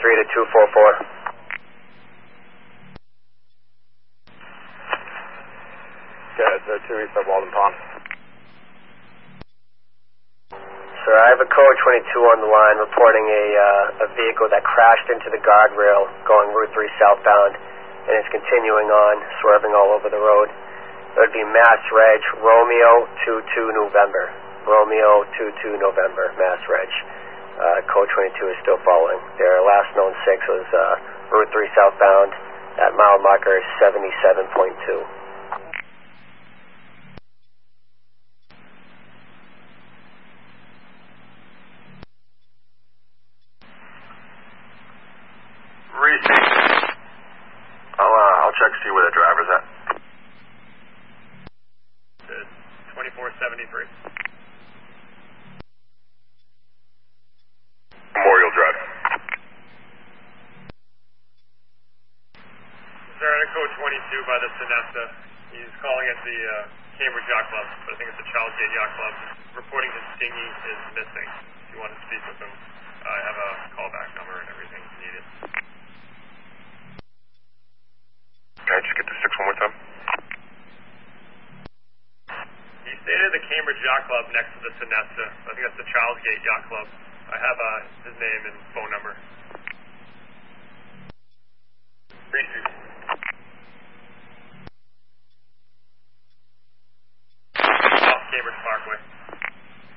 to 244. Yeah, it's 2 East of Walden Pond. Sir, I have a code 22 on the line reporting a vehicle that crashed into the guardrail going Route 3 southbound and is continuing on, swerving all over the road. It would be Mass Reg, Romeo 22 November. Romeo 22 November, Mass Reg. Code 22 is still following. Their last known 6 was Route 3 southbound. That mile marker is 77.2. I'll check to see where the driver's at. 2473. Memorial Drive. Sir, code 22 by the Sonesta. He's calling it the Cambridge Yacht Club, but I think it's the Charlesgate Yacht Club. Reporting his dinghy is missing. If you want to speak with him, I have a callback number and everything if you need it. Can I just get the 6 one more time? He stated the Cambridge Yacht Club next to the Sonesta. I think that's the Charlesgate Yacht Club. I have his name and phone number.